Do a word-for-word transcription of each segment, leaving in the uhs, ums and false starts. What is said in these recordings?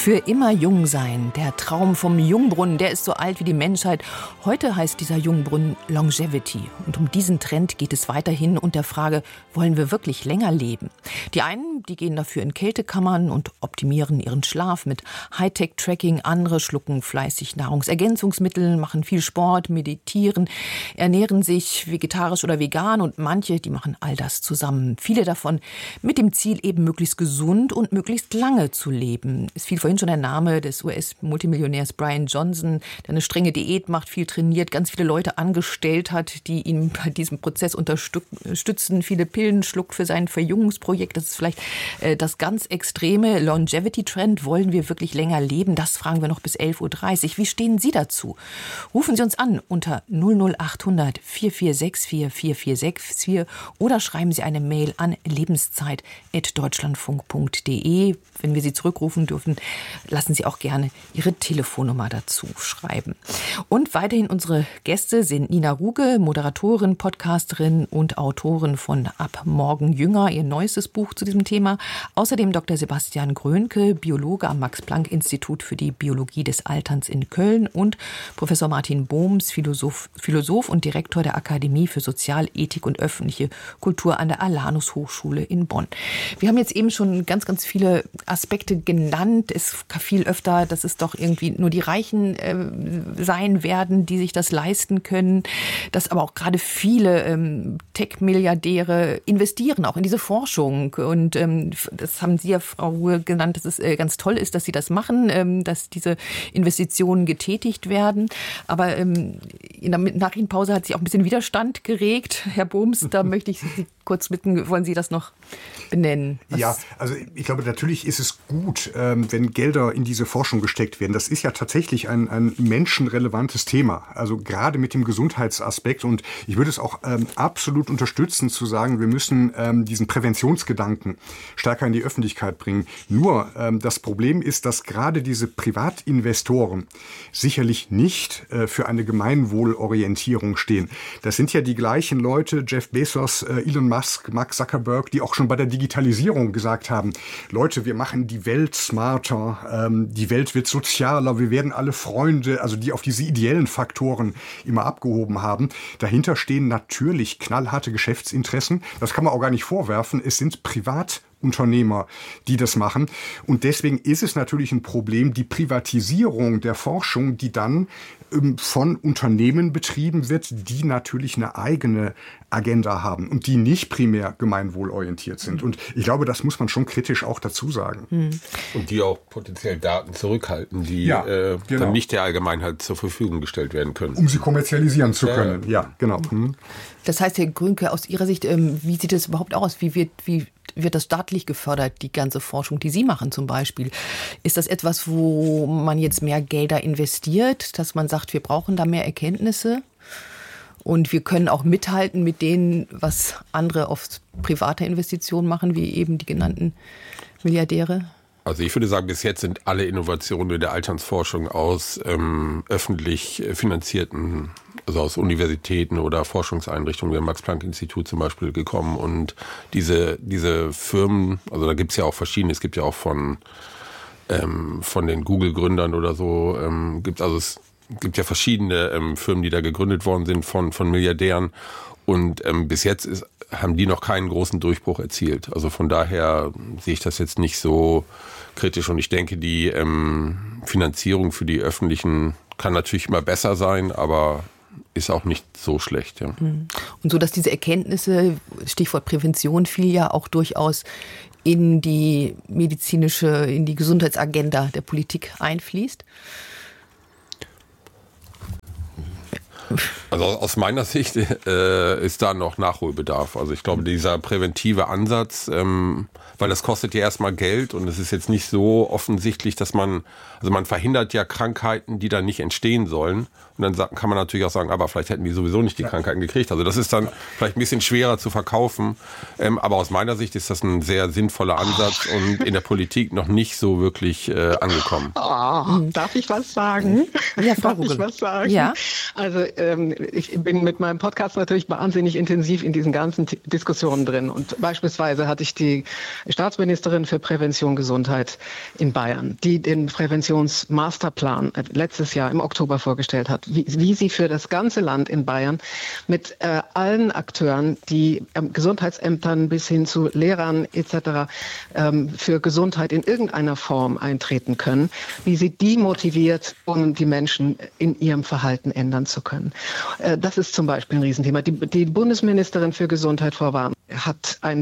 Für immer jung sein, der Traum vom Jungbrunnen, der ist so alt wie die Menschheit. Heute heißt dieser Jungbrunnen Longevity. Und um diesen Trend geht es weiterhin und der Frage, wollen wir wirklich länger leben? Die einen, die gehen dafür in Kältekammern und optimieren ihren Schlaf mit Hightech-Tracking. Andere schlucken fleißig Nahrungsergänzungsmittel, machen viel Sport, meditieren, ernähren sich vegetarisch oder vegan. Und manche, die machen all das zusammen. Viele davon mit dem Ziel, eben möglichst gesund und möglichst lange zu leben. Es fiel vorhin schon der Name des U S-Multimillionärs Brian Johnson, der eine strenge Diät macht, viel trainiert, ganz viele Leute angestellt hat, die ihn bei diesem Prozess unterstützen, viele Pillen schluckt für sein Verjüngungsprojekt. Das ist vielleicht äh, das ganz extreme Longevity-Trend. Wollen wir wirklich länger leben? Das fragen wir noch bis elf Uhr dreißig. Wie stehen Sie dazu? Rufen Sie uns an unter null null acht hundert vier vier sechs vier vier vier sechs vier oder schreiben Sie eine Mail an lebenszeit at deutschlandfunk punkt de. Wenn wir Sie zurückrufen dürfen, lassen Sie auch gerne Ihre Telefonnummer dazu schreiben. Und weiterhin unsere Gäste sind Nina Ruge, Moderatorin, Podcasterin und Autorin von Ab morgen jünger, ihr neuestes Buch zu diesem Thema. Außerdem Doktor Sebastian Grönke, Biologe am Max-Planck-Institut für die Biologie des Alterns in Köln und Professor Martin Bohms, Philosoph, Philosoph und Direktor der Akademie für Sozialethik und öffentliche Kultur an der Alanus Hochschule in Bonn. Wir haben jetzt eben schon ganz, ganz viele Aspekte genannt. Es viel öfter, dass es doch irgendwie nur die Reichen äh, sein werden, die sich das leisten können. Dass aber auch gerade viele ähm, Tech-Milliardäre investieren auch in diese Forschung. Und ähm, das haben Sie ja, Frau Ruhe, genannt, dass es äh, ganz toll ist, dass Sie das machen, ähm, dass diese Investitionen getätigt werden. Aber ähm, in der Nachrichtenpause hat sich auch ein bisschen Widerstand geregt. Herr Bohms, da möchte ich Sie kurz bitten, wollen Sie das noch benennen? Was ja, also ich glaube, natürlich ist es gut, ähm, wenn Gelder in diese Forschung gesteckt werden. Das ist ja tatsächlich ein, ein menschenrelevantes Thema, also gerade mit dem Gesundheitsaspekt. Und ich würde es auch ähm, absolut unterstützen, zu sagen, wir müssen ähm, diesen Präventionsgedanken stärker in die Öffentlichkeit bringen. Nur ähm, das Problem ist, dass gerade diese Privatinvestoren sicherlich nicht äh, für eine Gemeinwohlorientierung stehen. Das sind ja die gleichen Leute, Jeff Bezos, äh, Elon Musk, Mark Zuckerberg, die auch schon bei der Digitalisierung gesagt haben, Leute, wir machen die Welt smarter, ähm, die Welt wird sozialer, wir werden alle Freunde, also die auf diese ideellen Faktoren immer abgehoben haben. Dahinter stehen natürlich knallharte Geschäftsinteressen. Das kann man auch gar nicht vorwerfen. Es sind Privatunternehmer, die das machen. Und deswegen ist es natürlich ein Problem, die Privatisierung der Forschung, die dann ähm, von Unternehmen betrieben wird, die natürlich eine eigene Agenda haben und die nicht primär gemeinwohlorientiert sind. Und ich glaube, das muss man schon kritisch auch dazu sagen. Und die auch potenziell Daten zurückhalten, die ja, äh, genau. dann nicht der Allgemeinheit zur Verfügung gestellt werden können. Um sie kommerzialisieren zu können. Ja, ja genau. Hm. Das heißt, Herr Grönke, aus Ihrer Sicht, ähm, wie sieht es überhaupt aus? Wie wird, wie wird das staatlich gefördert, die ganze Forschung, die Sie machen zum Beispiel? Ist das etwas, wo man jetzt mehr Gelder investiert, dass man sagt, wir brauchen da mehr Erkenntnisse? Und wir können auch mithalten mit denen, was andere auf private Investitionen machen, wie eben die genannten Milliardäre? Also ich würde sagen, bis jetzt sind alle Innovationen in der Alternsforschung aus ähm, öffentlich finanzierten, also aus Universitäten oder Forschungseinrichtungen, wie Max-Planck-Institut zum Beispiel, gekommen. Und diese, diese Firmen, also da gibt es ja auch verschiedene, es gibt ja auch von, ähm, von den Google-Gründern oder so, ähm, gibt also es gibt ja verschiedene ähm, Firmen, die da gegründet worden sind von, von Milliardären. Und ähm, bis jetzt ist, haben die noch keinen großen Durchbruch erzielt. Also von daher sehe ich das jetzt nicht so kritisch. Und ich denke, die ähm, Finanzierung für die öffentlichen kann natürlich immer besser sein, aber ist auch nicht so schlecht. Ja. Und so, dass diese Erkenntnisse, Stichwort Prävention, fiel ja auch durchaus in die medizinische, in die Gesundheitsagenda der Politik einfließt. Also aus meiner Sicht äh, ist da noch Nachholbedarf. Also ich glaube, dieser präventive Ansatz, ähm, weil das kostet ja erstmal Geld und es ist jetzt nicht so offensichtlich, dass man, also man verhindert ja Krankheiten, die dann nicht entstehen sollen. Und dann sa- kann man natürlich auch sagen, aber vielleicht hätten die sowieso nicht die Krankheiten gekriegt. Also das ist dann vielleicht ein bisschen schwerer zu verkaufen. Ähm, aber aus meiner Sicht ist das ein sehr sinnvoller Ansatz und in der Politik noch nicht so wirklich äh, angekommen. Oh, darf ich was sagen? Ja, Frau Darf ich Ruge. was sagen? Ja. Also ähm, ich bin mit meinem Podcast natürlich wahnsinnig intensiv in diesen ganzen T- Diskussionen drin. Und beispielsweise hatte ich die Staatsministerin für Prävention Gesundheit in Bayern, die den Präventionsmasterplan letztes Jahr im Oktober vorgestellt hat, wie, wie sie für das ganze Land in Bayern mit äh, allen Akteuren, die ähm, Gesundheitsämtern bis hin zu Lehrern et cetera ähm, für Gesundheit in irgendeiner Form eintreten können, wie sie die motiviert, um die Menschen in ihrem Verhalten ändern zu können. Äh, das ist zum Beispiel ein Riesenthema. Die, die Bundesministerin für Gesundheit, Frau Warn, hat einen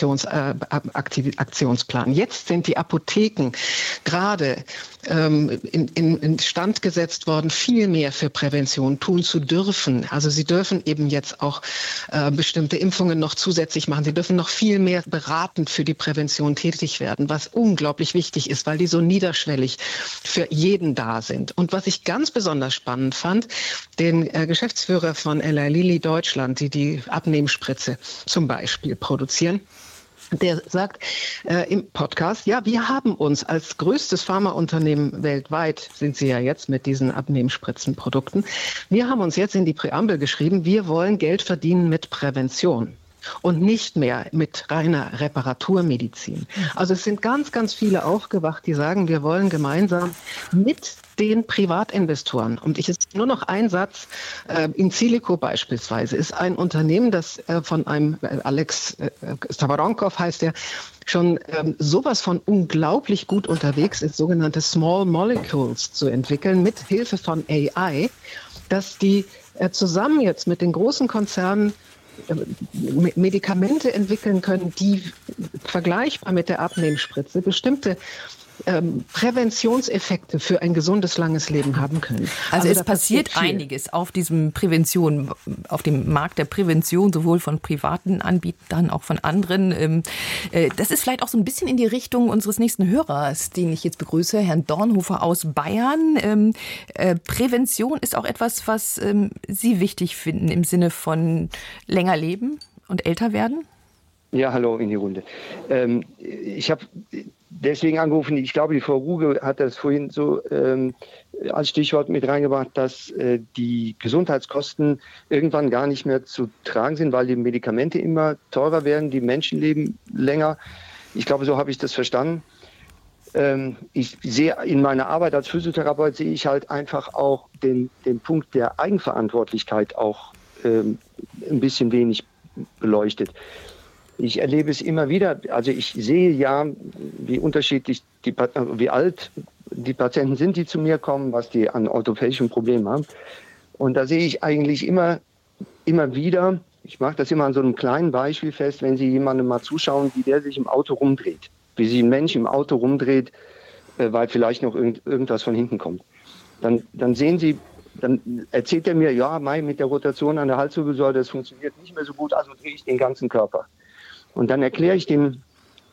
Präventionsaktionsplan. Äh, Jetzt sind die Apotheken gerade ähm, in, in, in Stand gesetzt worden, viel mehr für Prävention tun zu dürfen. Also sie dürfen eben jetzt auch äh, bestimmte Impfungen noch zusätzlich machen. Sie dürfen noch viel mehr beratend für die Prävention tätig werden, was unglaublich wichtig ist, weil die so niederschwellig für jeden da sind. Und was ich ganz besonders spannend fand, den äh, Geschäftsführer von Eli Lilly Deutschland, die die Abnehmspritze zum Beispiel produzieren, der sagt äh, im Podcast, ja, wir haben uns als größtes Pharmaunternehmen weltweit, sind sie ja jetzt mit diesen Abnehmspritzenprodukten, wir haben uns jetzt in die Präambel geschrieben, wir wollen Geld verdienen mit Prävention. Und nicht mehr mit reiner Reparaturmedizin. Also es sind ganz, ganz viele aufgewacht, die sagen, wir wollen gemeinsam mit den Privatinvestoren. Und ich ist nur noch ein Satz. Äh, Insilico beispielsweise ist ein Unternehmen, das äh, von einem äh, Alex äh, Stavaronkov heißt der, schon ähm, sowas von unglaublich gut unterwegs ist, sogenannte Small Molecules zu entwickeln mit Hilfe von A I, dass die äh, zusammen jetzt mit den großen Konzernen Medikamente entwickeln können, die vergleichbar mit der Abnehmspritze bestimmte ähm, Präventionseffekte für ein gesundes, langes Leben haben können. Also, also es passiert, passiert einiges auf diesem Prävention, auf dem Markt der Prävention, sowohl von privaten Anbietern, auch von anderen. Ähm, äh, das ist vielleicht auch so ein bisschen in die Richtung unseres nächsten Hörers, den ich jetzt begrüße, Herrn Dornhofer aus Bayern. Ähm, äh, Prävention ist auch etwas, was ähm, Sie wichtig finden im Sinne von länger leben und älter werden? Ja, hallo in die Runde. Ähm, ich habe deswegen angerufen, ich glaube, die Frau Ruge hat das vorhin so ähm, als Stichwort mit reingebracht, dass äh, die Gesundheitskosten irgendwann gar nicht mehr zu tragen sind, weil die Medikamente immer teurer werden, die Menschen leben länger. Ich glaube, so habe ich das verstanden. Ähm, ich sehe in meiner Arbeit als Physiotherapeut, sehe ich halt einfach auch den, den Punkt der Eigenverantwortlichkeit auch ähm, ein bisschen wenig beleuchtet. Ich erlebe es immer wieder, also ich sehe ja, wie unterschiedlich, die, wie alt die Patienten sind, die zu mir kommen, was die an orthopädischen Problemen haben. Und da sehe ich eigentlich immer, immer wieder, ich mache das immer an so einem kleinen Beispiel fest, wenn Sie jemandem mal zuschauen, wie der sich im Auto rumdreht, wie sich ein Mensch im Auto rumdreht, weil vielleicht noch irgend, irgendwas von hinten kommt. Dann, dann sehen Sie, dann erzählt er mir, ja, Mai, mit der Rotation an der Halswirbelsäule, das funktioniert nicht mehr so gut, also drehe ich den ganzen Körper. Und dann erkläre ich dem,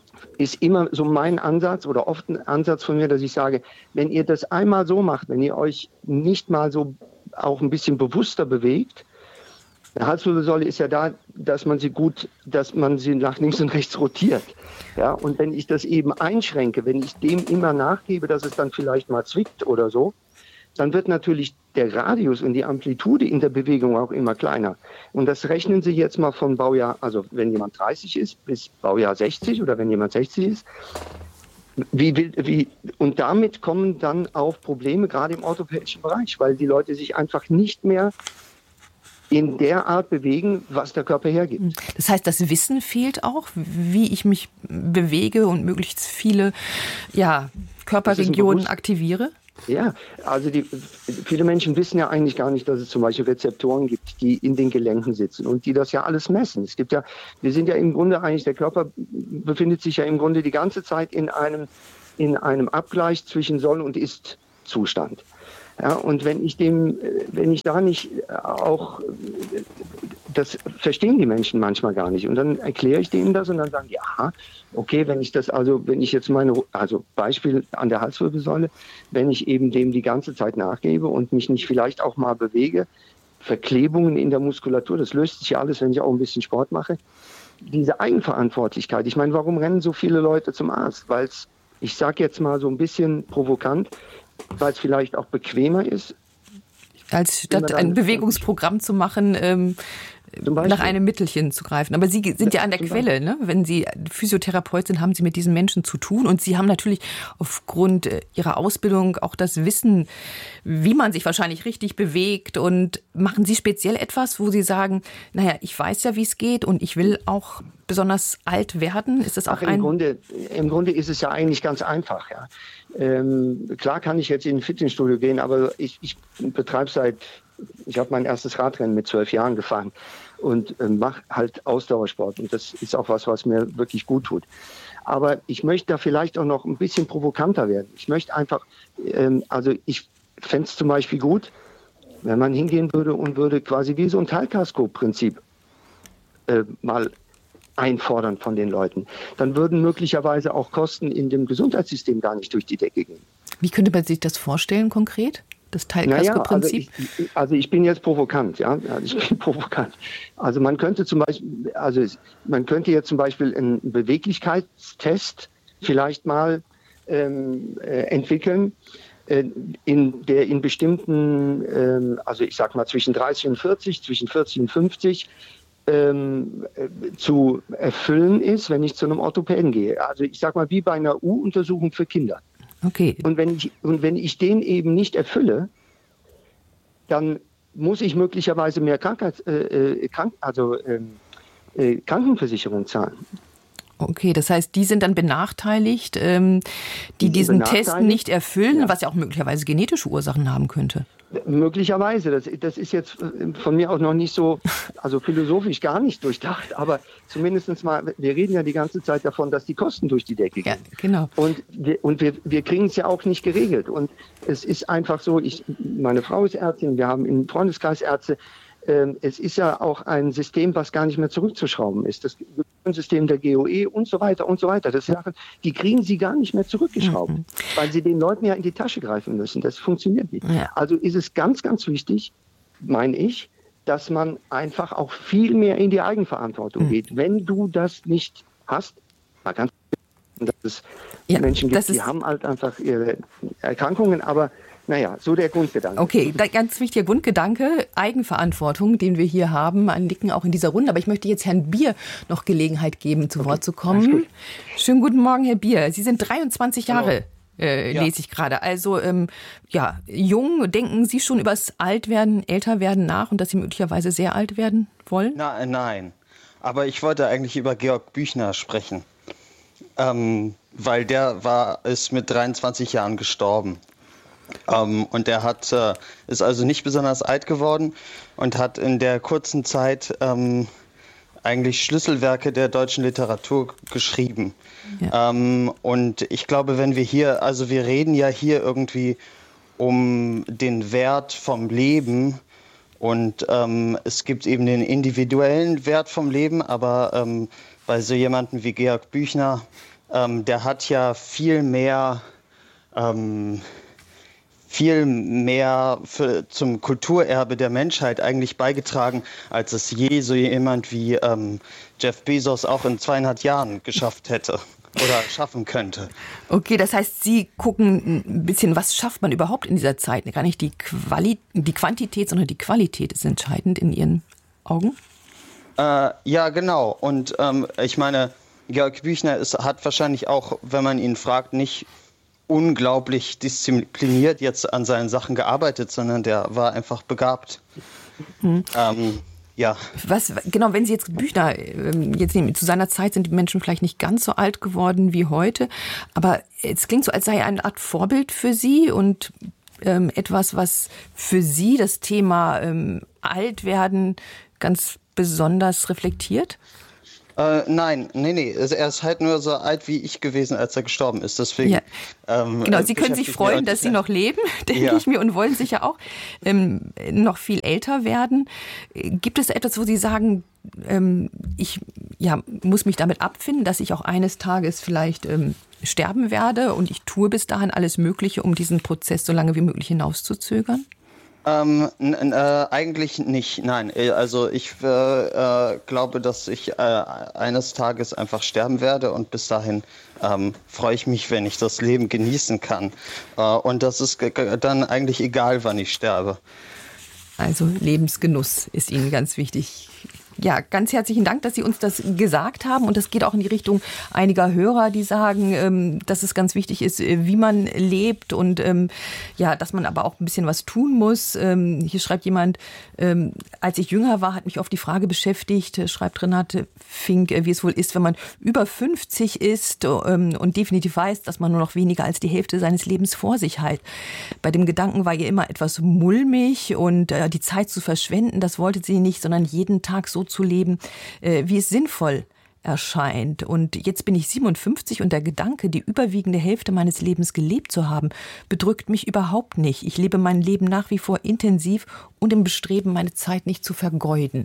ist immer so mein Ansatz oder oft ein Ansatz von mir, dass ich sage, wenn ihr das einmal so macht, wenn ihr euch nicht mal so auch ein bisschen bewusster bewegt, die Halswirbelsäule ist ja da, dass man sie gut, dass man sie nach links und rechts rotiert. Ja, und wenn ich das eben einschränke, wenn ich dem immer nachgebe, dass es dann vielleicht mal zwickt oder so, dann wird natürlich der Radius und die Amplitude in der Bewegung auch immer kleiner. Und das rechnen Sie jetzt mal von Baujahr, also wenn jemand dreißig ist, bis Baujahr sechzig oder wenn jemand sechzig ist. Wie, wie, und damit kommen dann auch Probleme, gerade im orthopädischen Bereich, weil die Leute sich einfach nicht mehr in der Art bewegen, was der Körper hergibt. Das heißt, das Wissen fehlt auch, wie ich mich bewege und möglichst viele ja, Körperregionen aktiviere? Ja, also die, viele Menschen wissen ja eigentlich gar nicht, dass es zum Beispiel Rezeptoren gibt, die in den Gelenken sitzen und die das ja alles messen. Es gibt ja, wir sind ja im Grunde eigentlich, der Körper befindet sich ja im Grunde die ganze Zeit in einem, in einem Abgleich zwischen Soll- und Ist-Zustand. Ja, und wenn ich dem, wenn ich da nicht auch, das verstehen die Menschen manchmal gar nicht. Und dann erkläre ich denen das und dann sagen die, aha, okay, wenn ich das also, wenn ich jetzt meine, also Beispiel an der Halswirbelsäule, wenn ich eben dem die ganze Zeit nachgebe und mich nicht vielleicht auch mal bewege, Verklebungen in der Muskulatur, das löst sich ja alles, wenn ich auch ein bisschen Sport mache. Diese Eigenverantwortlichkeit, ich meine, warum rennen so viele Leute zum Arzt? Weil es, ich sage jetzt mal so ein bisschen provokant, weil es vielleicht auch bequemer ist. Als statt ein Bewegungsprogramm zu machen, ähm, nach einem Mittelchen zu greifen. Aber Sie sind ja an der Quelle, ne? Wenn Sie Physiotherapeut sind, haben Sie mit diesen Menschen zu tun. Und Sie haben natürlich aufgrund Ihrer Ausbildung auch das Wissen, wie man sich wahrscheinlich richtig bewegt. Und machen Sie speziell etwas, wo Sie sagen, naja, ich weiß ja, wie es geht und ich will auch besonders alt werden? Ist das auch Ach, ein... Im Grunde, im Grunde ist es ja eigentlich ganz einfach. Ja. Ähm, klar kann ich jetzt in ein Fitnessstudio gehen, aber ich, ich betreibe seit... Ich habe mein erstes Radrennen mit zwölf Jahren gefahren und äh, mache halt Ausdauersport. Und das ist auch was, was mir wirklich gut tut. Aber ich möchte da vielleicht auch noch ein bisschen provokanter werden. Ich möchte einfach, ähm, also ich fände es zum Beispiel gut, wenn man hingehen würde und würde quasi wie so ein Teilkasko-Prinzip äh, mal einfordern von den Leuten. Dann würden möglicherweise auch Kosten in dem Gesundheitssystem gar nicht durch die Decke gehen. Wie könnte man sich das vorstellen konkret? Das Teilkasko-Prinzip? Naja, also, ich, also ich bin jetzt provokant, ja. Ich bin provokant. Also man könnte zum Beispiel, also man könnte jetzt zum Beispiel einen Beweglichkeitstest vielleicht mal ähm, äh, entwickeln, äh, in der in bestimmten, ähm, also ich sag mal zwischen dreißig und vierzig, zwischen vierzig und fünfzig ähm, äh, zu erfüllen ist, wenn ich zu einem Orthopäden gehe. Also ich sag mal wie bei einer U-Untersuchung für Kinder. Okay. Und wenn ich, und wenn ich den eben nicht erfülle, dann muss ich möglicherweise mehr Krankheits, äh, Krank, also, äh, Krankenversicherung zahlen. Okay, das heißt, die sind dann benachteiligt, ähm, die, die diesen Test nicht erfüllen, ja. Was ja auch möglicherweise genetische Ursachen haben könnte. Möglicherweise. Das, das ist jetzt von mir auch noch nicht so, also philosophisch gar nicht durchdacht, aber zumindest mal, wir reden ja die ganze Zeit davon, dass die Kosten durch die Decke gehen. Ja, genau. Und wir, und wir, wir kriegen es ja auch nicht geregelt. Und es ist einfach so, ich, meine Frau ist Ärztin, wir haben im Freundeskreis Ärzte. Ähm, es ist ja auch ein System, was gar nicht mehr zurückzuschrauben ist. Das System der G O E und so weiter und so weiter. Das sind Sachen, die kriegen sie gar nicht mehr zurückgeschraubt, mhm. weil sie den Leuten ja in die Tasche greifen müssen. Das funktioniert nicht. Ja. Also ist es ganz, ganz wichtig, meine ich, dass man einfach auch viel mehr in die Eigenverantwortung mhm. geht. Wenn du das nicht hast, mal ganz dass es ja, Menschen gibt, die haben halt einfach ihre Erkrankungen, aber naja, so der Grundgedanke. Okay, ganz wichtiger Grundgedanke, Eigenverantwortung, den wir hier haben, ein Nicken auch in dieser Runde. Aber ich möchte jetzt Herrn Bier noch Gelegenheit geben, zu okay. Wort zu kommen. Schönen guten Morgen, Herr Bier. Sie sind dreiundzwanzig Jahre, äh, ja. lese ich gerade. Also ähm, ja, jung. Denken Sie schon über das Altwerden, Älterwerden nach und dass Sie möglicherweise sehr alt werden wollen? Na, nein, aber ich wollte eigentlich über Georg Büchner sprechen, ähm, weil der war ist mit dreiundzwanzig Jahren gestorben. Um, und er hat, äh, ist also nicht besonders alt geworden und hat in der kurzen Zeit ähm, eigentlich Schlüsselwerke der deutschen Literatur geschrieben. Ja. Um, und ich glaube, wenn wir hier, also wir reden ja hier irgendwie um den Wert vom Leben und ähm, es gibt eben den individuellen Wert vom Leben, aber ähm, bei so jemandem wie Georg Büchner, ähm, der hat ja viel mehr ähm, viel mehr für, zum Kulturerbe der Menschheit eigentlich beigetragen, als es je so jemand wie ähm, Jeff Bezos auch in zweieinhalb Jahren geschafft hätte oder schaffen könnte. Okay, das heißt, Sie gucken ein bisschen, was schafft man überhaupt in dieser Zeit? Gar nicht die, Quali- die Quantität, sondern die Qualität ist entscheidend in Ihren Augen? Äh, ja, genau. Und ähm, ich meine, Georg Büchner ist, hat wahrscheinlich auch, wenn man ihn fragt, nicht unglaublich diszipliniert jetzt an seinen Sachen gearbeitet, sondern der war einfach begabt. Mhm. Ähm, ja. Was, genau, wenn Sie jetzt Büchner jetzt nehmen, zu seiner Zeit sind die Menschen vielleicht nicht ganz so alt geworden wie heute, aber es klingt so, als sei er eine Art Vorbild für Sie und ähm, etwas, was für Sie das Thema ähm, Altwerden ganz besonders reflektiert? Äh, nein, nee, nee. Er ist halt nur so alt wie ich gewesen, als er gestorben ist. Deswegen. Ja. Ähm, genau, Sie können sich freuen, dass Sie noch leben, denke ja. ich mir, und wollen sicher auch ähm, noch viel älter werden. Gibt es etwas, wo Sie sagen, ähm, ich ja, muss mich damit abfinden, dass ich auch eines Tages vielleicht ähm, sterben werde und ich tue bis dahin alles Mögliche, um diesen Prozess so lange wie möglich hinauszuzögern? Ähm, n- n- äh, eigentlich nicht, nein. Also ich äh, äh, glaube, dass ich äh, eines Tages einfach sterben werde und bis dahin ähm, freue ich mich, wenn ich das Leben genießen kann. Äh, und das ist g- g- dann eigentlich egal, wann ich sterbe. Also Lebensgenuss ist Ihnen ganz wichtig. Ja, ganz herzlichen Dank, dass Sie uns das gesagt haben. Und das geht auch in die Richtung einiger Hörer, die sagen, dass es ganz wichtig ist, wie man lebt und ja, dass man aber auch ein bisschen was tun muss. Hier schreibt jemand, als ich jünger war, hat mich oft die Frage beschäftigt, schreibt Renate Fink, wie es wohl ist, wenn man über fünfzig ist und definitiv weiß, dass man nur noch weniger als die Hälfte seines Lebens vor sich hat. Bei dem Gedanken war ihr immer etwas mulmig und die Zeit zu verschwenden, das wollte sie nicht, sondern jeden Tag so zu leben, wie es sinnvoll erscheint. Und jetzt bin ich siebenundfünfzig und der Gedanke, die überwiegende Hälfte meines Lebens gelebt zu haben, bedrückt mich überhaupt nicht. Ich lebe mein Leben nach wie vor intensiv und im Bestreben, meine Zeit nicht zu vergeuden.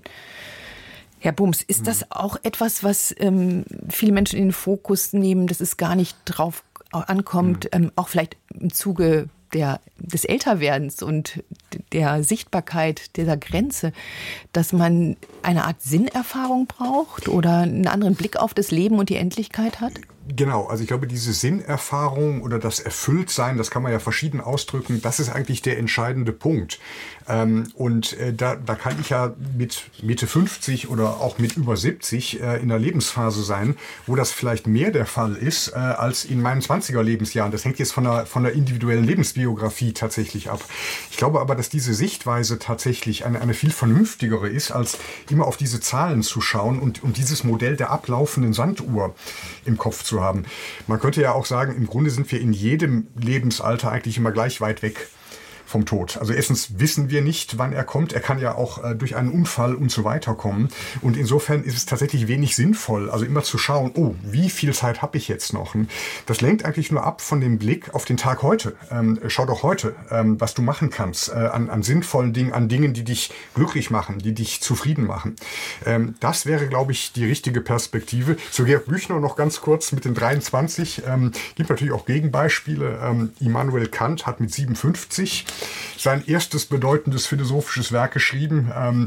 Herr Bums, ist das auch etwas, was ähm, viele Menschen in den Fokus nehmen, dass es gar nicht drauf ankommt, ähm, auch vielleicht im Zuge Der, des Älterwerdens und der Sichtbarkeit dieser Grenze, dass man eine Art Sinnerfahrung braucht oder einen anderen Blick auf das Leben und die Endlichkeit hat? Genau, also ich glaube, diese Sinnerfahrung oder das Erfülltsein, das kann man ja verschieden ausdrücken, das ist eigentlich der entscheidende Punkt. Ähm, und äh, da, da kann ich ja mit Mitte fünfzig oder auch mit über siebzig äh, in einer Lebensphase sein, wo das vielleicht mehr der Fall ist äh, als in meinen zwanziger Lebensjahren. Das hängt jetzt von der, von der individuellen Lebensbiografie tatsächlich ab. Ich glaube aber, dass diese Sichtweise tatsächlich eine, eine viel vernünftigere ist, als immer auf diese Zahlen zu schauen und, und dieses Modell der ablaufenden Sanduhr im Kopf zu haben. Man könnte ja auch sagen, im Grunde sind wir in jedem Lebensalter eigentlich immer gleich weit weg vom Tod. Also erstens wissen wir nicht, wann er kommt. Er kann ja auch äh, durch einen Unfall und so weiter kommen. Und insofern ist es tatsächlich wenig sinnvoll, also immer zu schauen, oh, wie viel Zeit habe ich jetzt noch? Das lenkt eigentlich nur ab von dem Blick auf den Tag heute. Ähm, schau doch heute, ähm, was du machen kannst, äh, an, an sinnvollen Dingen, an Dingen, die dich glücklich machen, die dich zufrieden machen. Ähm, das wäre, glaube ich, die richtige Perspektive. Zu Georg Büchner noch ganz kurz mit den dreiundzwanzig. Ähm, gibt natürlich auch Gegenbeispiele. Ähm, Immanuel Kant hat mit siebenundfünfzig sein erstes bedeutendes philosophisches Werk geschrieben. Ähm,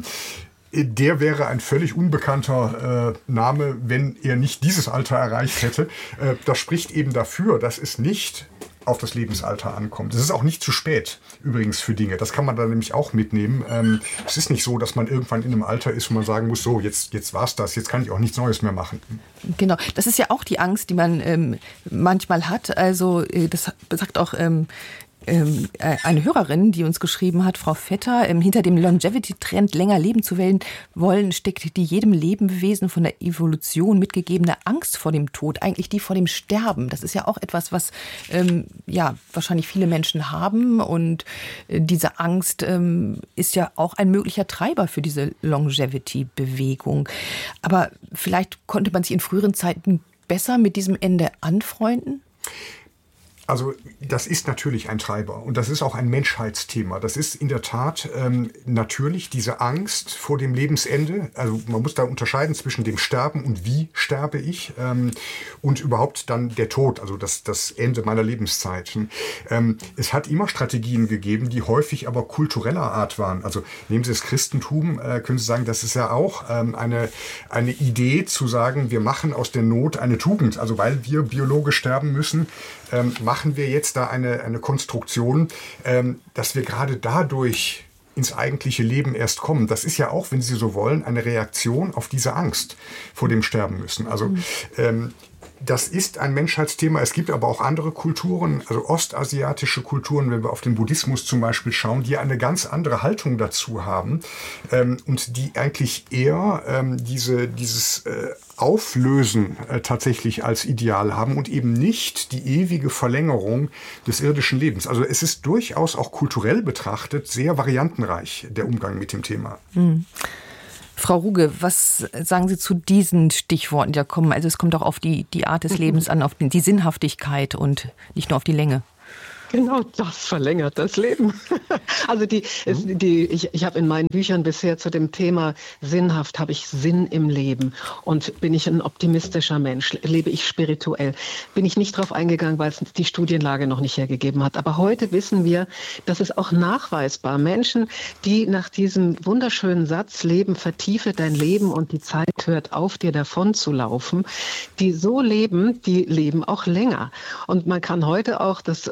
der wäre ein völlig unbekannter äh, Name, wenn er nicht dieses Alter erreicht hätte. Äh, das spricht eben dafür, dass es nicht auf das Lebensalter ankommt. Es ist auch nicht zu spät, übrigens, für Dinge. Das kann man dann nämlich auch mitnehmen. Ähm, es ist nicht so, dass man irgendwann in einem Alter ist, wo man sagen muss, so, jetzt, jetzt war's das, jetzt kann ich auch nichts Neues mehr machen. Genau, das ist ja auch die Angst, die man ähm, manchmal hat. Also das sagt auch ähm, eine Hörerin, die uns geschrieben hat, Frau Vetter, hinter dem Longevity-Trend länger leben zu wollen, steckt die jedem Lebewesen von der Evolution mitgegebene Angst vor dem Tod, eigentlich die vor dem Sterben. Das ist ja auch etwas, was ähm, ja wahrscheinlich viele Menschen haben und äh, diese Angst ähm, ist ja auch ein möglicher Treiber für diese Longevity-Bewegung. Aber vielleicht konnte man sich in früheren Zeiten besser mit diesem Ende anfreunden? Also das ist natürlich ein Treiber und das ist auch ein Menschheitsthema. Das ist in der Tat ähm, natürlich diese Angst vor dem Lebensende. Also man muss da unterscheiden zwischen dem Sterben und wie sterbe ich ähm, und überhaupt dann der Tod, also das, das Ende meiner Lebenszeit. Ähm, es hat immer Strategien gegeben, die häufig aber kultureller Art waren. Also nehmen Sie das Christentum, äh, können Sie sagen, das ist ja auch ähm, eine, eine Idee zu sagen, wir machen aus der Not eine Tugend. Also weil wir biologisch sterben müssen, ähm, machen wir jetzt da eine, eine Konstruktion, ähm, dass wir gerade dadurch ins eigentliche Leben erst kommen. Das ist ja auch, wenn Sie so wollen, eine Reaktion auf diese Angst vor dem Sterben müssen. Also ähm, das ist ein Menschheitsthema. Es gibt aber auch andere Kulturen, also ostasiatische Kulturen, wenn wir auf den Buddhismus zum Beispiel schauen, die eine ganz andere Haltung dazu haben ähm, und die eigentlich eher ähm, diese, dieses äh, Auflösen äh, tatsächlich als Ideal haben und eben nicht die ewige Verlängerung des irdischen Lebens. Also es ist durchaus auch kulturell betrachtet sehr variantenreich, der Umgang mit dem Thema. Mhm. Frau Ruge, was sagen Sie zu diesen Stichworten, die da kommen? Also es kommt auch auf die, die Art des Lebens an, auf die Sinnhaftigkeit und nicht nur auf die Länge. Genau, das verlängert das Leben. Also die, es, die, ich, ich habe in meinen Büchern bisher zu dem Thema sinnhaft, habe ich Sinn im Leben und bin ich ein optimistischer Mensch, lebe ich spirituell. Bin ich nicht drauf eingegangen, weil es die Studienlage noch nicht hergegeben hat. Aber heute wissen wir, dass es auch nachweisbar Menschen, die nach diesem wunderschönen Satz leben, vertiefe dein Leben und die Zeit hört auf, dir davon zu laufen, die so leben, die leben auch länger. Und man kann heute auch das Hormon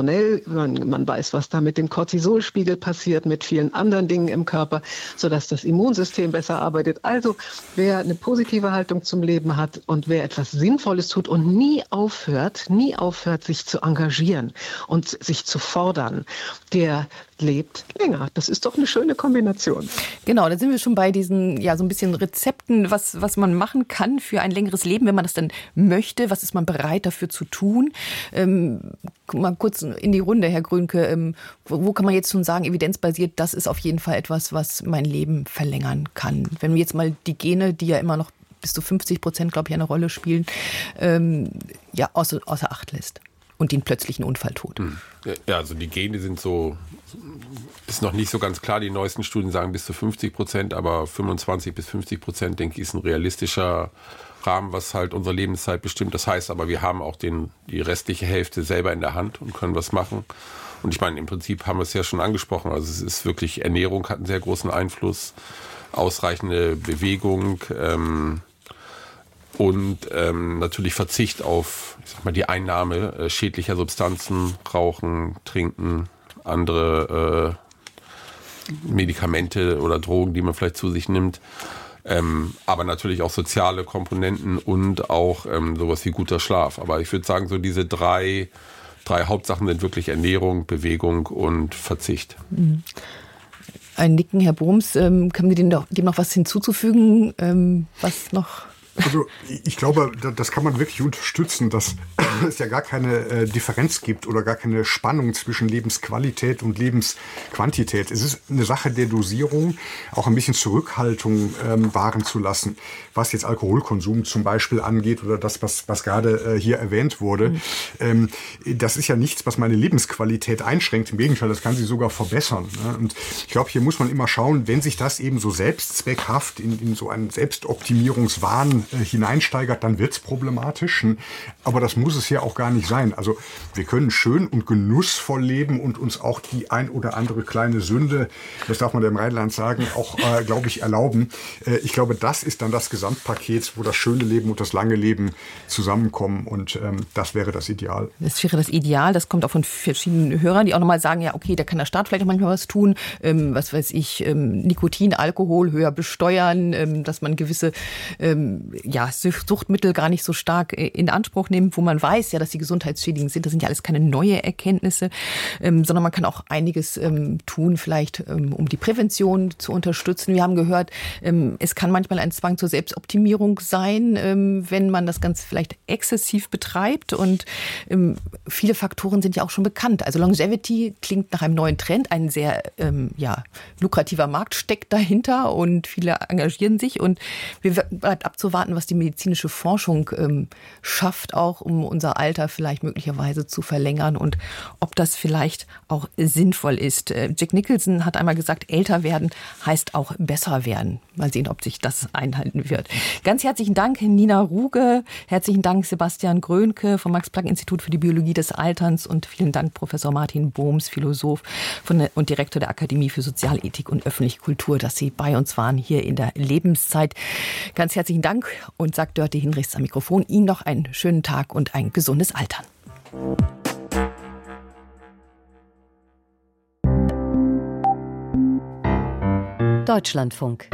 hormonell, man, man weiß, was da mit dem Cortisolspiegel passiert, mit vielen anderen Dingen im Körper, sodass das Immunsystem besser arbeitet. Also wer eine positive Haltung zum Leben hat und wer etwas Sinnvolles tut und nie aufhört, nie aufhört, sich zu engagieren und sich zu fordern, der lebt länger. Das ist doch eine schöne Kombination. Genau, da sind wir schon bei diesen, ja, so ein bisschen Rezepten, was, was man machen kann für ein längeres Leben, wenn man das dann möchte. Was ist man bereit dafür zu tun? Ähm, mal kurz in die Runde, Herr Grönke. Ähm, wo, wo kann man jetzt schon sagen, evidenzbasiert, das ist auf jeden Fall etwas, was mein Leben verlängern kann? Wenn wir jetzt mal die Gene, die ja immer noch bis zu fünfzig Prozent, glaube ich, eine Rolle spielen, ähm, ja, außer, außer Acht lässt. Und den plötzlichen Unfalltod. Ja, also die Gene sind so, ist noch nicht so ganz klar. Die neuesten Studien sagen bis zu fünfzig Prozent, aber fünfundzwanzig bis fünfzig Prozent, denke ich, ist ein realistischer Rahmen, was halt unsere Lebenszeit bestimmt. Das heißt aber, wir haben auch den, die restliche Hälfte selber in der Hand und können was machen. Und ich meine, im Prinzip haben wir es ja schon angesprochen. Also es ist wirklich, Ernährung hat einen sehr großen Einfluss, ausreichende Bewegung, ähm, und ähm, natürlich Verzicht auf, ich sag mal, die Einnahme äh, schädlicher Substanzen, Rauchen, Trinken, andere äh, Medikamente oder Drogen, die man vielleicht zu sich nimmt. Ähm, aber natürlich auch soziale Komponenten und auch ähm, sowas wie guter Schlaf. Aber ich würde sagen, so diese drei, drei Hauptsachen sind wirklich Ernährung, Bewegung und Verzicht. Mhm. Ein Nicken, Herr Bohms. Ähm, können Sie dem noch, dem noch was hinzuzufügen, ähm, was noch... Also ich glaube, das kann man wirklich unterstützen, dass es ja gar keine äh, Differenz gibt oder gar keine Spannung zwischen Lebensqualität und Lebensquantität. Es ist eine Sache der Dosierung, auch ein bisschen Zurückhaltung ähm, wahren zu lassen, was jetzt Alkoholkonsum zum Beispiel angeht oder das, was, was gerade äh, hier erwähnt wurde. Mhm. Ähm, das ist ja nichts, was meine Lebensqualität einschränkt. Im Gegenteil, das kann sie sogar verbessern. Ne? Und ich glaube, hier muss man immer schauen, wenn sich das eben so selbstzweckhaft in, in so einen Selbstoptimierungswahn hineinsteigert, dann wird's problematisch. Aber das muss es ja auch gar nicht sein. Also wir können schön und genussvoll leben und uns auch die ein oder andere kleine Sünde, das darf man ja im Rheinland sagen, auch, äh, glaube ich, erlauben. Äh, ich glaube, das ist dann das Gesamtpaket, wo das schöne Leben und das lange Leben zusammenkommen. Und ähm, das wäre das Ideal. Das wäre das Ideal. Das kommt auch von verschiedenen Hörern, die auch nochmal sagen, ja, okay, da kann der Staat vielleicht manchmal was tun. Ähm, was weiß ich, ähm, Nikotin, Alkohol höher besteuern, ähm, dass man gewisse ähm, ja, Suchtmittel gar nicht so stark in Anspruch nimmt, wo man weiß, ja, dass die gesundheitsschädigend sind. Das sind ja alles keine neue Erkenntnisse, ähm, sondern man kann auch einiges ähm, tun, vielleicht ähm, um die Prävention zu unterstützen. Wir haben gehört, ähm, es kann manchmal ein Zwang zur Selbstoptimierung sein, ähm, wenn man das Ganze vielleicht exzessiv betreibt. Und ähm, viele Faktoren sind ja auch schon bekannt. Also Longevity klingt nach einem neuen Trend. Ein sehr ähm, ja, lukrativer Markt steckt dahinter und viele engagieren sich. Und wir bleibt abzuwarten, was die medizinische Forschung ähm, schafft, auch um unser Alter vielleicht möglicherweise zu verlängern und ob das vielleicht auch sinnvoll ist. Äh, Jack Nicholson hat einmal gesagt, älter werden heißt auch besser werden. Mal sehen, ob sich das einhalten wird. Ganz herzlichen Dank, Nina Ruge. Herzlichen Dank, Sebastian Grönke vom Max-Planck-Institut für die Biologie des Alterns und vielen Dank, Professor Martin Bohms, Philosoph von der, und Direktor der Akademie für Sozialethik und öffentliche Kultur, dass Sie bei uns waren hier in der Lebenszeit. Ganz herzlichen Dank. Und sagt Dörte Hinrichs am Mikrofon, Ihnen noch einen schönen Tag und ein gesundes Altern. Deutschlandfunk.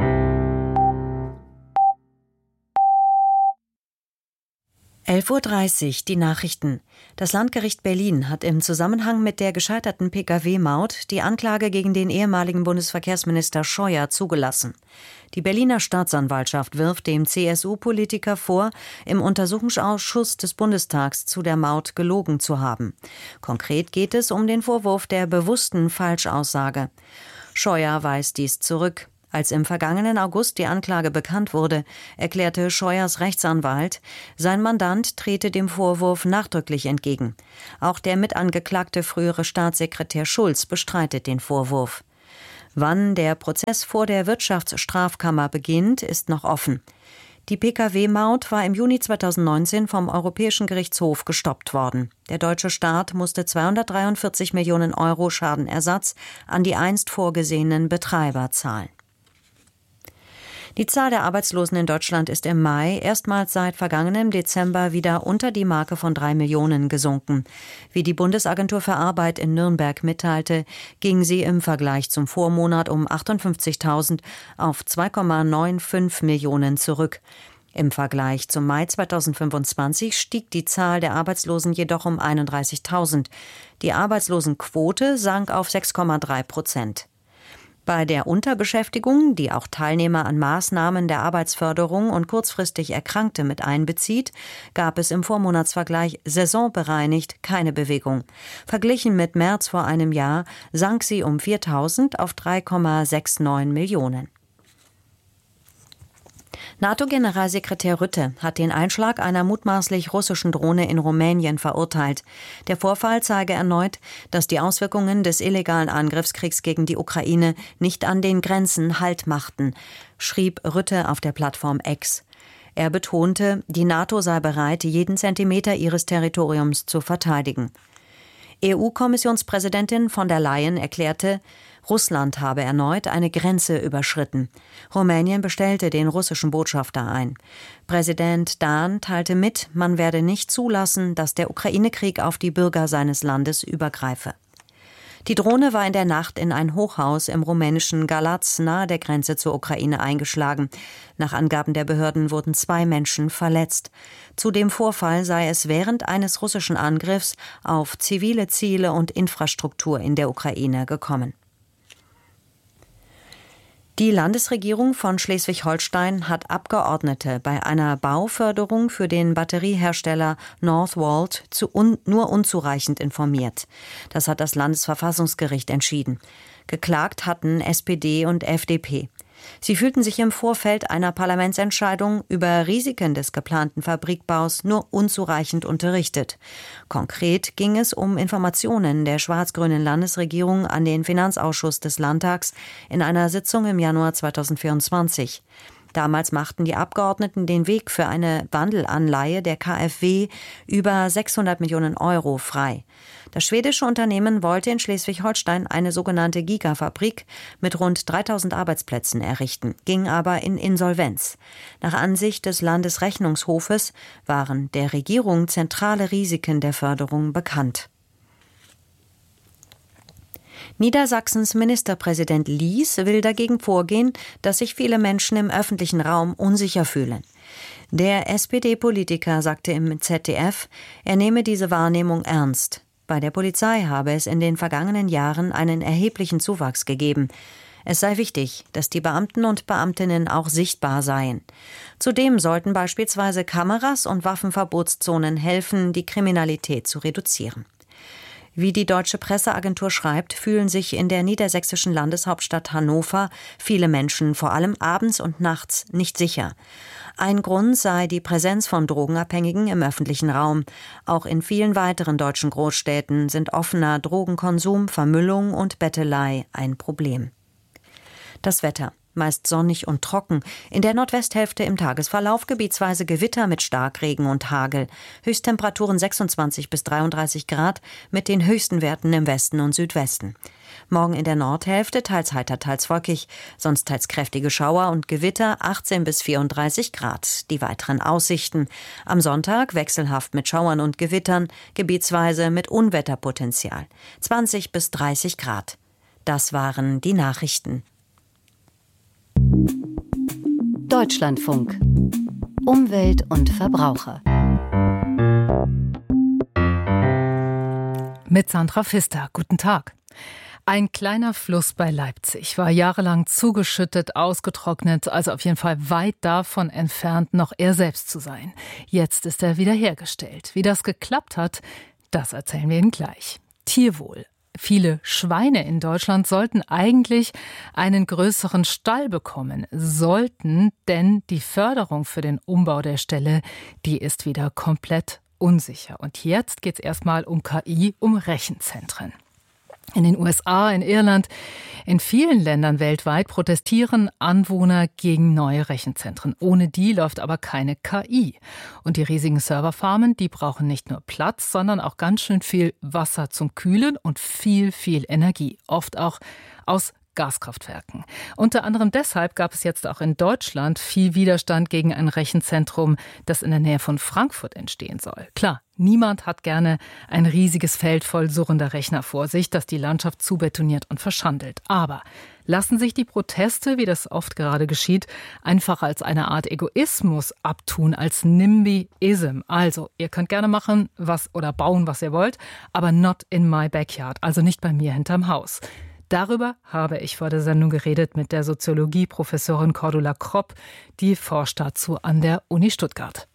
elf Uhr dreißig, die Nachrichten. Das Landgericht Berlin hat im Zusammenhang mit der gescheiterten Pkw-Maut die Anklage gegen den ehemaligen Bundesverkehrsminister Scheuer zugelassen. Die Berliner Staatsanwaltschaft wirft dem C S U-Politiker vor, im Untersuchungsausschuss des Bundestags zu der Maut gelogen zu haben. Konkret geht es um den Vorwurf der bewussten Falschaussage. Scheuer weist dies zurück. Als im vergangenen August die Anklage bekannt wurde, erklärte Scheuers Rechtsanwalt, sein Mandant trete dem Vorwurf nachdrücklich entgegen. Auch der mitangeklagte frühere Staatssekretär Schulz bestreitet den Vorwurf. Wann der Prozess vor der Wirtschaftsstrafkammer beginnt, ist noch offen. Die Pkw-Maut war im Juni zweitausendneunzehn vom Europäischen Gerichtshof gestoppt worden. Der deutsche Staat musste zweihundertdreiundvierzig Millionen Euro Schadenersatz an die einst vorgesehenen Betreiber zahlen. Die Zahl der Arbeitslosen in Deutschland ist im Mai erstmals seit vergangenem Dezember wieder unter die Marke von drei Millionen gesunken. Wie die Bundesagentur für Arbeit in Nürnberg mitteilte, ging sie im Vergleich zum Vormonat um achtundfünfzigtausend auf zwei Komma fünfundneunzig Millionen zurück. Im Vergleich zum Mai zweitausendfünfundzwanzig stieg die Zahl der Arbeitslosen jedoch um einunddreißigtausend. Die Arbeitslosenquote sank auf sechs Komma drei Prozent. Bei der Unterbeschäftigung, die auch Teilnehmer an Maßnahmen der Arbeitsförderung und kurzfristig Erkrankte mit einbezieht, gab es im Vormonatsvergleich saisonbereinigt keine Bewegung. Verglichen mit März vor einem Jahr sank sie um viertausend auf drei Komma neunundsechzig Millionen. NATO-Generalsekretär Rutte hat den Einschlag einer mutmaßlich russischen Drohne in Rumänien verurteilt. Der Vorfall zeige erneut, dass die Auswirkungen des illegalen Angriffskriegs gegen die Ukraine nicht an den Grenzen Halt machten, schrieb Rutte auf der Plattform X. Er betonte, die NATO sei bereit, jeden Zentimeter ihres Territoriums zu verteidigen. E U-Kommissionspräsidentin von der Leyen erklärte, Russland habe erneut eine Grenze überschritten. Rumänien bestellte den russischen Botschafter ein. Präsident Dahn teilte mit, man werde nicht zulassen, dass der Ukraine-Krieg auf die Bürger seines Landes übergreife. Die Drohne war in der Nacht in ein Hochhaus im rumänischen Galați nahe der Grenze zur Ukraine eingeschlagen. Nach Angaben der Behörden wurden zwei Menschen verletzt. Zu dem Vorfall sei es während eines russischen Angriffs auf zivile Ziele und Infrastruktur in der Ukraine gekommen. Die Landesregierung von Schleswig-Holstein hat Abgeordnete bei einer Bauförderung für den Batteriehersteller Northvolt zu un- nur unzureichend informiert. Das hat das Landesverfassungsgericht entschieden. Geklagt hatten S P D und F D P. Sie fühlten sich im Vorfeld einer Parlamentsentscheidung über Risiken des geplanten Fabrikbaus nur unzureichend unterrichtet. Konkret ging es um Informationen der schwarz-grünen Landesregierung an den Finanzausschuss des Landtags in einer Sitzung im Januar zweitausendvierundzwanzig. Damals machten die Abgeordneten den Weg für eine Wandelanleihe der KfW über sechshundert Millionen Euro frei. Das schwedische Unternehmen wollte in Schleswig-Holstein eine sogenannte Gigafabrik mit rund dreitausend Arbeitsplätzen errichten, ging aber in Insolvenz. Nach Ansicht des Landesrechnungshofes waren der Regierung zentrale Risiken der Förderung bekannt. Niedersachsens Ministerpräsident Lies will dagegen vorgehen, dass sich viele Menschen im öffentlichen Raum unsicher fühlen. Der S P D-Politiker sagte im Z D F, er nehme diese Wahrnehmung ernst. Bei der Polizei habe es in den vergangenen Jahren einen erheblichen Zuwachs gegeben. Es sei wichtig, dass die Beamten und Beamtinnen auch sichtbar seien. Zudem sollten beispielsweise Kameras und Waffenverbotszonen helfen, die Kriminalität zu reduzieren. Wie die Deutsche Presseagentur schreibt, fühlen sich in der niedersächsischen Landeshauptstadt Hannover viele Menschen, vor allem abends und nachts, nicht sicher. Ein Grund sei die Präsenz von Drogenabhängigen im öffentlichen Raum. Auch in vielen weiteren deutschen Großstädten sind offener Drogenkonsum, Vermüllung und Bettelei ein Problem. Das Wetter. Meist sonnig und trocken. In der Nordwesthälfte im Tagesverlauf gebietsweise Gewitter mit Starkregen und Hagel. Höchsttemperaturen sechsundzwanzig bis dreiunddreißig Grad mit den höchsten Werten im Westen und Südwesten. Morgen in der Nordhälfte teils heiter, teils wolkig, sonst teils kräftige Schauer und Gewitter achtzehn bis vierunddreißig Grad. Die weiteren Aussichten. Am Sonntag wechselhaft mit Schauern und Gewittern, gebietsweise mit Unwetterpotenzial. zwanzig bis dreißig Grad. Das waren die Nachrichten. Deutschlandfunk. Umwelt und Verbraucher. Mit Sandra Pfister. Guten Tag. Ein kleiner Fluss bei Leipzig war jahrelang zugeschüttet, ausgetrocknet, also auf jeden Fall weit davon entfernt, noch er selbst zu sein. Jetzt ist er wiederhergestellt. Wie das geklappt hat, das erzählen wir Ihnen gleich. Tierwohl. Viele Schweine in Deutschland sollten eigentlich einen größeren Stall bekommen, sollten, denn die Förderung für den Umbau der Ställe, die ist wieder komplett unsicher. Und jetzt geht es erstmal um K I, um Rechenzentren. In den U S A, in Irland, in vielen Ländern weltweit protestieren Anwohner gegen neue Rechenzentren. Ohne die läuft aber keine K I. Und die riesigen Serverfarmen, die brauchen nicht nur Platz, sondern auch ganz schön viel Wasser zum Kühlen und viel, viel Energie. Oft auch aus Gaskraftwerken. Unter anderem deshalb gab es jetzt auch in Deutschland viel Widerstand gegen ein Rechenzentrum, das in der Nähe von Frankfurt entstehen soll. Klar, niemand hat gerne ein riesiges Feld voll surrender Rechner vor sich, das die Landschaft zubetoniert und verschandelt. Aber lassen sich die Proteste, wie das oft gerade geschieht, einfach als eine Art Egoismus abtun, als NIMBYism. Also, ihr könnt gerne machen was oder bauen, was ihr wollt, aber not in my backyard, also nicht bei mir hinterm Haus. Darüber habe ich vor der Sendung geredet mit der Soziologie-Professorin Cordula Kropp, die forscht dazu an der Uni Stuttgart.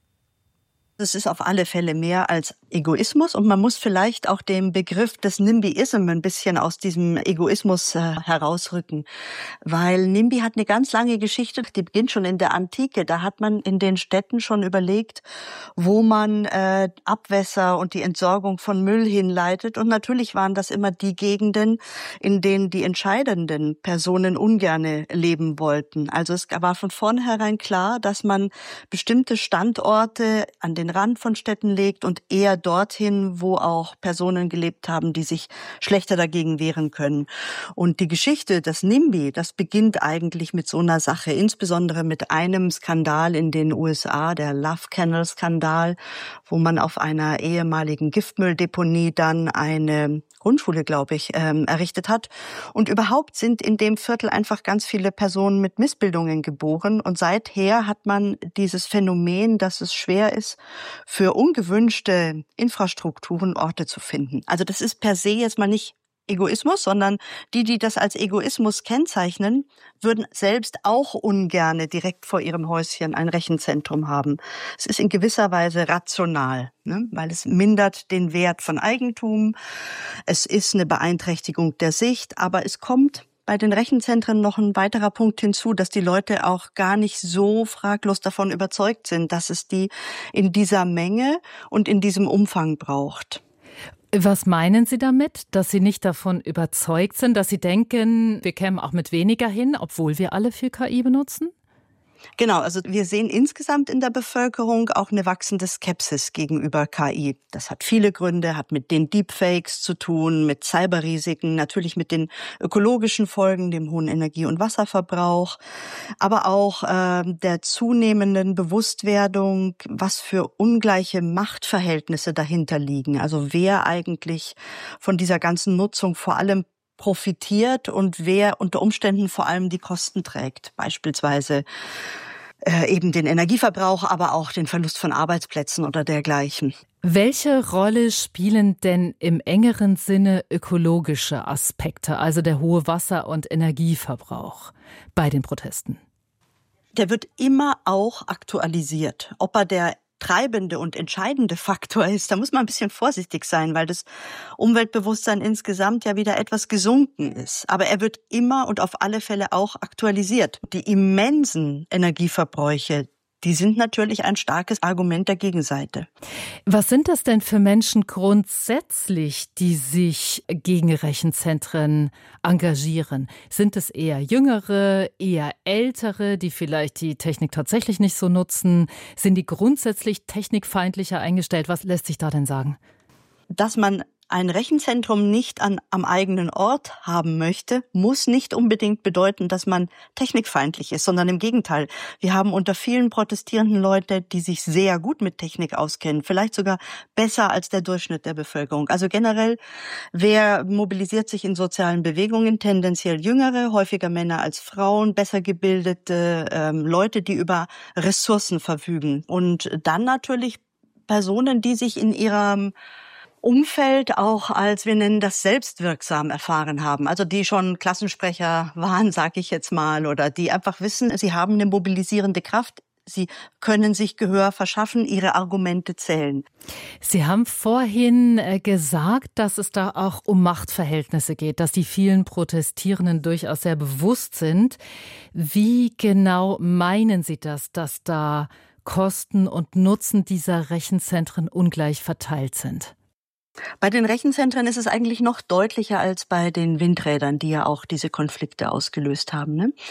Es ist auf alle Fälle mehr als Egoismus und man muss vielleicht auch den Begriff des NIMBYism ein bisschen aus diesem Egoismus äh, herausrücken, weil NIMBY hat eine ganz lange Geschichte, die beginnt schon in der Antike. Da hat man in den Städten schon überlegt, wo man äh, Abwässer und die Entsorgung von Müll hinleitet, und natürlich waren das immer die Gegenden, in denen die entscheidenden Personen ungerne leben wollten. Also es war von vornherein klar, dass man bestimmte Standorte an den Rand von Städten legt und eher dorthin, wo auch Personen gelebt haben, die sich schlechter dagegen wehren können. Und die Geschichte des NIMBY, das beginnt eigentlich mit so einer Sache, insbesondere mit einem Skandal in den U S A, der Love Canal Skandal, wo man auf einer ehemaligen Giftmülldeponie dann eine Grundschule, glaube ich, ähm, errichtet hat. Und überhaupt sind in dem Viertel einfach ganz viele Personen mit Missbildungen geboren. Und seither hat man dieses Phänomen, dass es schwer ist, für ungewünschte Infrastrukturen Orte zu finden. Also das ist per se jetzt mal nicht Egoismus, sondern die, die das als Egoismus kennzeichnen, würden selbst auch ungerne direkt vor ihrem Häuschen ein Rechenzentrum haben. Es ist in gewisser Weise rational, ne? Weil es mindert den Wert von Eigentum, es ist eine Beeinträchtigung der Sicht, aber es kommt bei den Rechenzentren noch ein weiterer Punkt hinzu, dass die Leute auch gar nicht so fraglos davon überzeugt sind, dass es die in dieser Menge und in diesem Umfang braucht. Was meinen Sie damit, dass Sie nicht davon überzeugt sind, dass Sie denken, wir kämen auch mit weniger hin, obwohl wir alle viel K I benutzen? Genau, also wir sehen insgesamt in der Bevölkerung auch eine wachsende Skepsis gegenüber K I. Das hat viele Gründe, hat mit den Deepfakes zu tun, mit Cyberrisiken, natürlich mit den ökologischen Folgen, dem hohen Energie- und Wasserverbrauch, aber auch äh, der zunehmenden Bewusstwerdung, was für ungleiche Machtverhältnisse dahinter liegen. Also wer eigentlich von dieser ganzen Nutzung vor allem profitiert und wer unter Umständen vor allem die Kosten trägt. Beispielsweise äh, eben den Energieverbrauch, aber auch den Verlust von Arbeitsplätzen oder dergleichen. Welche Rolle spielen denn im engeren Sinne ökologische Aspekte, also der hohe Wasser- und Energieverbrauch bei den Protesten? Der wird immer auch aktualisiert. Ob er der treibende und entscheidende Faktor ist, da muss man ein bisschen vorsichtig sein, weil das Umweltbewusstsein insgesamt ja wieder etwas gesunken ist. Aber er wird immer und auf alle Fälle auch aktualisiert. Die immensen Energieverbräuche, die sind natürlich ein starkes Argument der Gegenseite. Was sind das denn für Menschen grundsätzlich, die sich gegen Rechenzentren engagieren? Sind es eher Jüngere, eher Ältere, die vielleicht die Technik tatsächlich nicht so nutzen? Sind die grundsätzlich technikfeindlicher eingestellt? Was lässt sich da denn sagen? Dass man ein Rechenzentrum nicht an, am eigenen Ort haben möchte, muss nicht unbedingt bedeuten, dass man technikfeindlich ist, sondern im Gegenteil. Wir haben unter vielen protestierenden Leute, die sich sehr gut mit Technik auskennen, vielleicht sogar besser als der Durchschnitt der Bevölkerung. Also generell, wer mobilisiert sich in sozialen Bewegungen? Tendenziell Jüngere, häufiger Männer als Frauen, besser gebildete ähm, Leute, die über Ressourcen verfügen. Und dann natürlich Personen, die sich in ihrem Umfeld auch als, wir nennen das, selbstwirksam erfahren haben. Also die schon Klassensprecher waren, sage ich jetzt mal, oder die einfach wissen, sie haben eine mobilisierende Kraft. Sie können sich Gehör verschaffen, ihre Argumente zählen. Sie haben vorhin gesagt, dass es da auch um Machtverhältnisse geht, dass die vielen Protestierenden durchaus sehr bewusst sind. Wie genau meinen Sie das, dass da Kosten und Nutzen dieser Rechenzentren ungleich verteilt sind? Bei den Rechenzentren ist es eigentlich noch deutlicher als bei den Windrädern, die ja auch diese Konflikte ausgelöst haben, ne?